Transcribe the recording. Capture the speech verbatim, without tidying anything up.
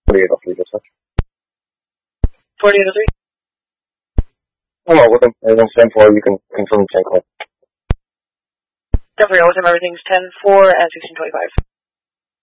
forty-eight oh three, dispatch. forty-eight oh three. Oh, with them. Everything's ten four. You can confirm the ten call. ten four, with him, everything's ten four at sixteen twenty-five.